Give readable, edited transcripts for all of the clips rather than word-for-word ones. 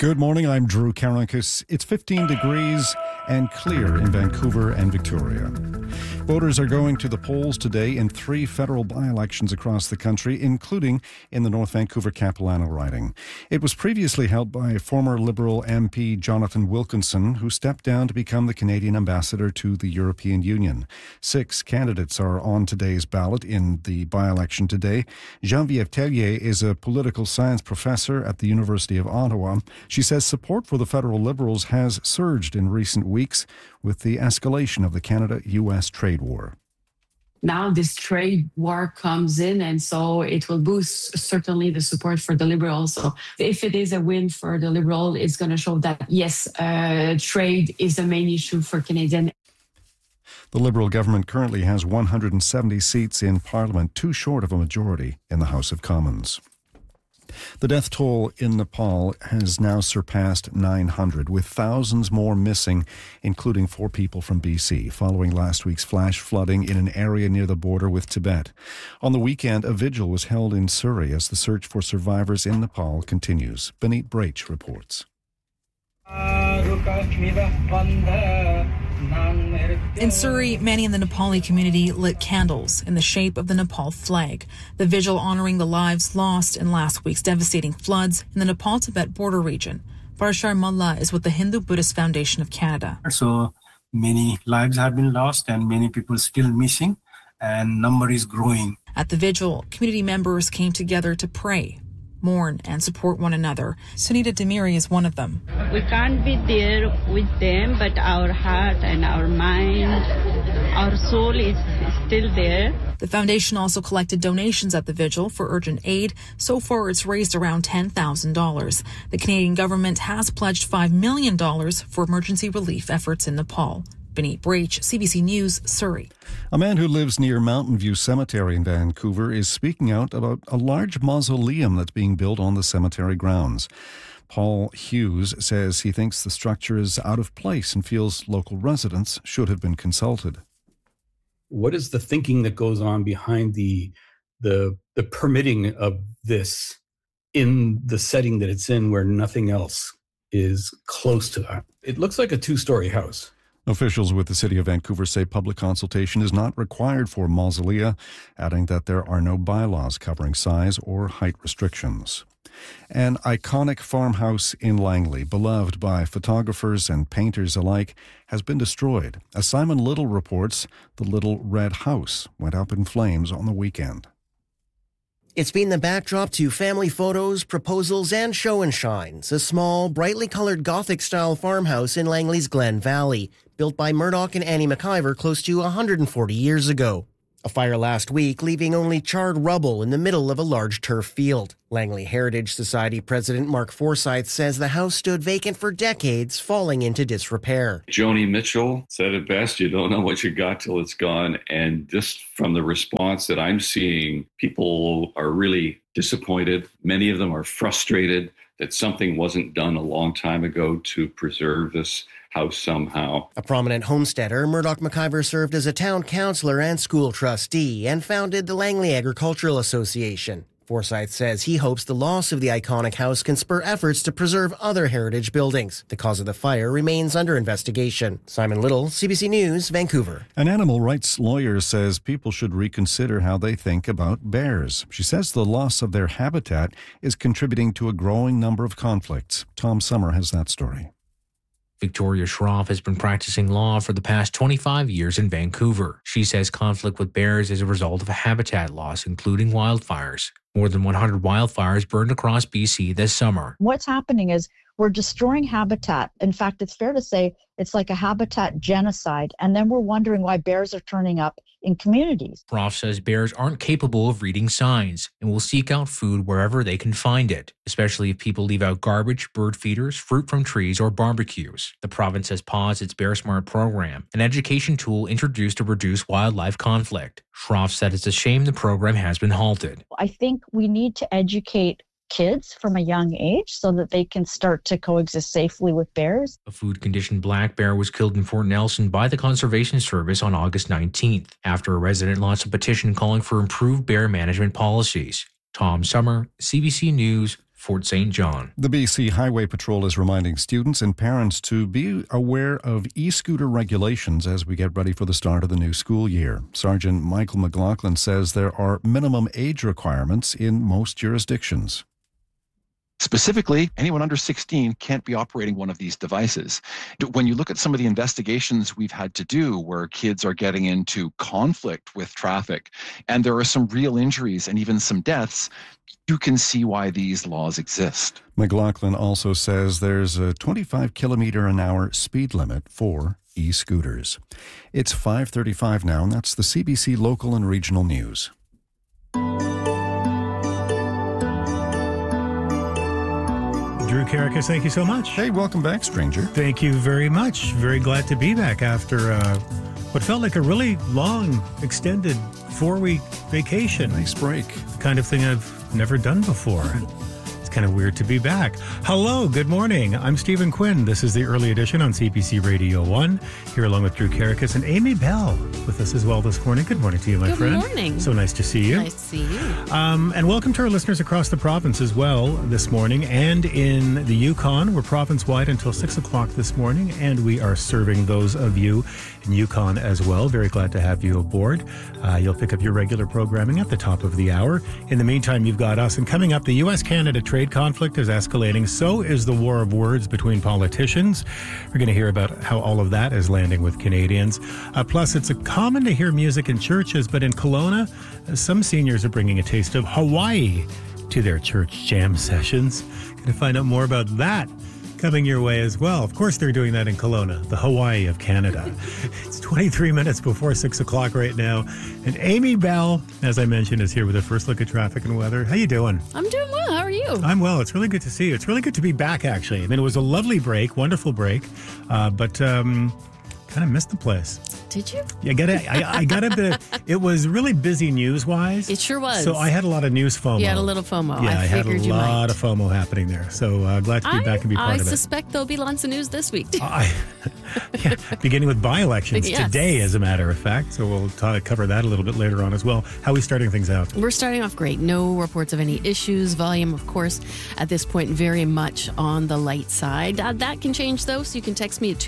Good morning, I'm Drew Karankas. It's 15 degrees and clear in Vancouver and Victoria. Voters are going to the polls today in 3 federal by-elections across the country, including in the North Vancouver Capilano riding. It was previously held by former Liberal MP Jonathan Wilkinson, who stepped down to become the Canadian ambassador to the European Union. 6 candidates are on today's ballot in the by-election today. Geneviève Tellier is a political science professor at the University of Ottawa. She says support for the federal Liberals has surged in recent weeks with the escalation of the Canada-US trade war. Now this trade war comes in, and so it will boost certainly the support for the Liberals. So if it is a win for the Liberal, it's going to show that, yes, trade is the main issue for Canadians. The Liberal government currently has 170 seats in Parliament, too short of a majority in the House of Commons. The death toll in Nepal has now surpassed 900, with thousands more missing, including 4 people from BC, following last week's flash flooding in an area near the border with Tibet. On the weekend, a vigil was held in Surrey as the search for survivors in Nepal continues. Beneat Brach reports. In Surrey, many in the Nepali community lit candles in the shape of the Nepal flag. The vigil honoring the lives lost in last week's devastating floods in the Nepal-Tibet border region. Varshar Mullah is with the Hindu-Buddhist Foundation of Canada. So many lives have been lost and many people still missing, and number is growing. At the vigil, community members came together to pray, mourn, and support one another. Sunita Demiri is one of them. We can't be there with them, but our heart and our mind, our soul is still there. The foundation also collected donations at the vigil for urgent aid. So far, it's raised around $10,000. The Canadian government has pledged $5 million for emergency relief efforts in Nepal. Beneat Brach, CBC News, Surrey. A man who lives near Mountain View Cemetery in Vancouver is speaking out about a large mausoleum that's being built on the cemetery grounds. Paul Hughes says he thinks the structure is out of place and feels local residents should have been consulted. What is the thinking that goes on behind the permitting of this in the setting that it's in, where nothing else is close to that? It looks like a 2-story house. Officials with the City of Vancouver say public consultation is not required for mausolea, adding that there are no bylaws covering size or height restrictions. An iconic farmhouse in Langley, beloved by photographers and painters alike, has been destroyed. As Simon Little reports, the Little Red House went up in flames on the weekend. It's been the backdrop to family photos, proposals, and show and shines. A small, brightly colored Gothic-style farmhouse in Langley's Glen Valley, built by Murdoch and Annie McIver close to 140 years ago. A fire last week, leaving only charred rubble in the middle of a large turf field. Langley Heritage Society President Mark Forsyth says the house stood vacant for decades, falling into disrepair. Joni Mitchell said it best, you don't know what you got till it's gone. And just from the response that I'm seeing, people are really disappointed. Many of them are frustrated that something wasn't done a long time ago to preserve this house somehow. A prominent homesteader, Murdoch McIver served as a town councillor and school trustee and founded the Langley Agricultural Association. Forsyth says he hopes the loss of the iconic house can spur efforts to preserve other heritage buildings. The cause of the fire remains under investigation. Simon Little, CBC News, Vancouver. An animal rights lawyer says people should reconsider how they think about bears. She says the loss of their habitat is contributing to a growing number of conflicts. Tom Summer has that story. Victoria Schroff has been practicing law for the past 25 years in Vancouver. She says conflict with bears is a result of habitat loss, including wildfires. More than 100 wildfires burned across BC this summer. What's happening is we're destroying habitat. In fact, it's fair to say it's like a habitat genocide. And then we're wondering why bears are turning up in communities. Schroff says bears aren't capable of reading signs and will seek out food wherever they can find it, especially if people leave out garbage, bird feeders, fruit from trees, or barbecues. The province has paused its Bear Smart program, an education tool introduced to reduce wildlife conflict. Schroff said it's a shame the program has been halted. I think we need to educate kids from a young age so that they can start to coexist safely with bears. A food-conditioned black bear was killed in Fort Nelson by the Conservation Service on August 19th after a resident launched a petition calling for improved bear management policies. Tom Summer, CBC News, Fort St. John. The BC Highway Patrol is reminding students and parents to be aware of e-scooter regulations as we get ready for the start of the new school year. Sergeant Michael McLaughlin says there are minimum age requirements in most jurisdictions. Specifically, anyone under 16 can't be operating one of these devices. When you look at some of the investigations we've had to do where kids are getting into conflict with traffic, and there are some real injuries and even some deaths, you can see why these laws exist. McLaughlin also says there's a 25 kilometer an hour speed limit for e-scooters. It's 5:35 now, and that's the CBC local and regional news. Drew Karakis, thank you so much. Hey, welcome back, stranger. Thank you very much. Very glad to be back after what felt like a really long, extended 4-week vacation. Nice break. The kind of thing I've never done before. It's kind of weird to be back. Hello, good morning. I'm Stephen Quinn. This is the early edition on CBC Radio 1, here along with Drew Karakis and Amy Bell with us as well this morning. Good morning to you, my friend. Good morning. So nice to see you. Nice to see you. And welcome to our listeners across the province as well this morning and in the Yukon. We're province-wide until 6 o'clock this morning, and we are serving those of you in Yukon as well. Very glad to have you aboard. You'll pick up your regular programming at the top of the hour. In the meantime, you've got us. And coming up, the U.S.-Canada trade conflict is escalating. So is the war of words between politicians. We're going to hear about how all of that is landing with Canadians. Plus, it's common to hear music in churches, but in Kelowna, some seniors are bringing a taste of Hawaii to their church jam sessions. Going to find out more about that coming your way as well. Of course, they're doing that in Kelowna, the Hawaii of Canada. It's 23 minutes before 6 o'clock right now. And Amy Bell, as I mentioned, is here with a first look at traffic and weather. How you doing? I'm doing well. How are you? I'm well. It's really good to see you. It's really good to be back, actually. I mean, it was a lovely break, wonderful break, but kind of missed the place. Did you? I got a bit. It was really busy news-wise. It sure was. So I had a lot of news FOMO. You had a little FOMO. Yeah, I had a lot might. of FOMO happening there. So glad to be back and be part of it. I suspect there'll be lots of news this week. Beginning with by-elections Yes. today, as a matter of fact. So we'll cover that a little bit later on as well. How are we starting things out? We're starting off great. No reports of any issues. Volume, of course, at this point, very much on the light side. That can change, though, so you can text me at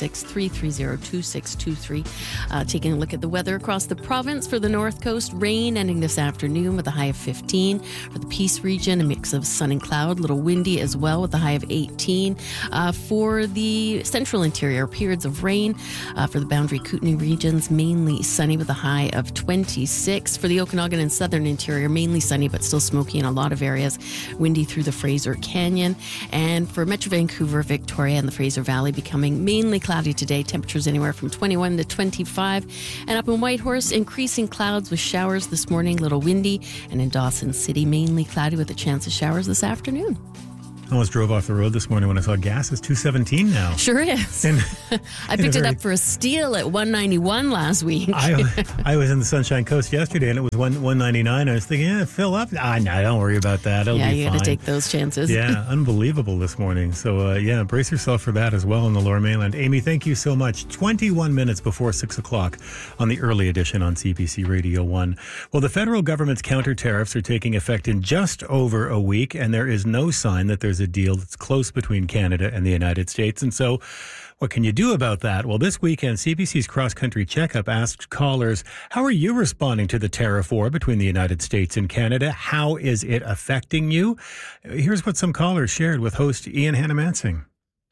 236-330-2623. Taking a look at the weather across the province. For the North Coast, rain ending this afternoon with a high of 15. For the Peace region, a mix of sun and cloud, a little windy as well with a high of 18. For the central interior, periods of rain. For the Boundary Kootenay regions, mainly sunny with a high of 26. For the Okanagan and southern interior, mainly sunny but still smoky in a lot of areas. Windy through the Fraser Canyon. And for Metro Vancouver, Victoria, and the Fraser Valley, becoming mainly cloudy today. Temperatures anywhere from 21 to 25. And up in Whitehorse, increasing clouds with showers this morning, little windy. And in Dawson City, mainly cloudy with a chance of showers this afternoon. I almost drove off the road this morning when I saw gas is $2.17 now. Sure is. And I picked it up for a steal at $1.91 last week. I was in the Sunshine Coast yesterday and it was $1.99. I was thinking, fill up. No, don't worry about that. It'll be fine. You got to take those chances. Yeah, unbelievable this morning. So, brace yourself for that as well in the Lower Mainland. Amy, thank you so much. 21 minutes before 6 o'clock on the early edition on CBC Radio 1. Well, the federal government's counter tariffs are taking effect in just over a week, and there is no sign that there's a deal that's close between Canada and the United States. And so what can you do about that? Well, this weekend, CBC's Cross Country Checkup asked callers, how are you responding to the tariff war between the United States and Canada? How is it affecting you? Here's what some callers shared with host Ian Hannah-Mansing.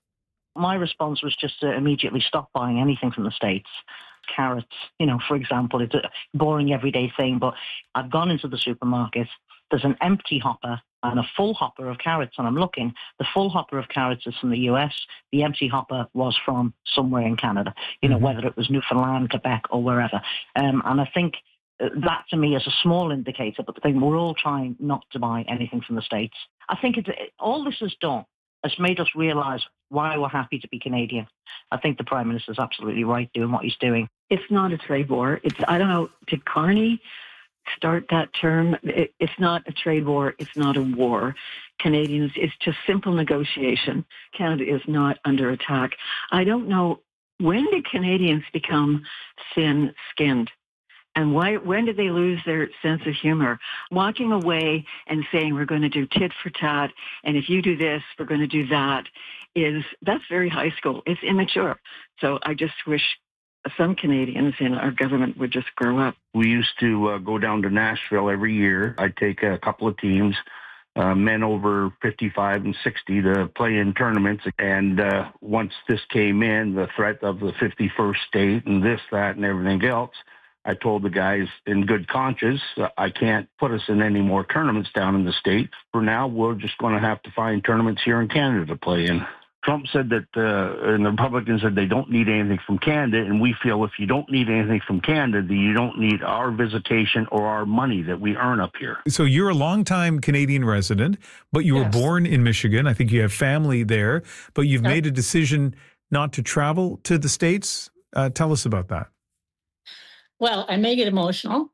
My response was just to immediately stop buying anything from the States. Carrots, for example, it's a boring everyday thing, but I've gone into the supermarket. There's an empty hopper and a full hopper of carrots, and I'm looking. The full hopper of carrots is from the US. The empty hopper was from somewhere in Canada, whether it was Newfoundland, Quebec, or wherever. And I think that to me is a small indicator, but the thing, we're all trying not to buy anything from the States. I think all this has done has made us realise why we're happy to be Canadian. I think the Prime Minister's absolutely right doing what he's doing. It's not a trade war. I don't know, did Carney start that term? It's not a trade war. It's not a war. Canadians, it's just simple negotiation. Canada is not under attack. I don't know, when did Canadians become thin-skinned? And when did they lose their sense of humor? Walking away and saying we're going to do tit for tat, and if you do this, we're going to do that, that's very high school. It's immature. So I just wish some Canadians in our government would just grow up. We used to go down to Nashville every year. I'd take a couple of teams, men over 55 and 60, to play in tournaments. And once this came in, the threat of the 51st state and this, that, and everything else, I told the guys in good conscience, I can't put us in any more tournaments down in the state. For now, we're just going to have to find tournaments here in Canada to play in. Trump said that, and the Republicans said they don't need anything from Canada, and we feel if you don't need anything from Canada, then you don't need our visitation or our money that we earn up here. So you're a longtime Canadian resident, but you were born in Michigan. I think you have family there, but you've made a decision not to travel to the States. Tell us about that. Well, I may get emotional.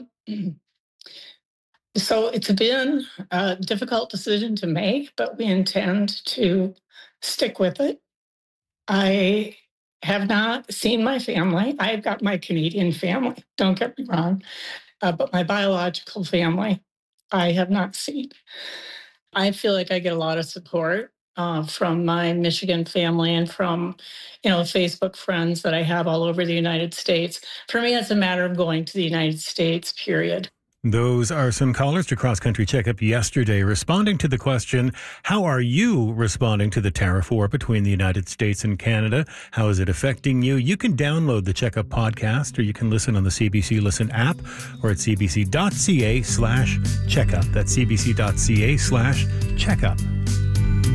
So it's been a difficult decision to make, but we intend to stick with it. I have not seen my family. I've got my Canadian family, don't get me wrong, but my biological family, I have not seen. I feel like I get a lot of support from my Michigan family and from, Facebook friends that I have all over the United States. For me, it's a matter of going to the United States, period. Those are some callers to Cross Country Checkup yesterday responding to the question, how are you responding to the tariff war between the United States and Canada? How is it affecting you? You can download the Checkup podcast, or you can listen on the CBC Listen app or at cbc.ca/checkup. That's cbc.ca/checkup.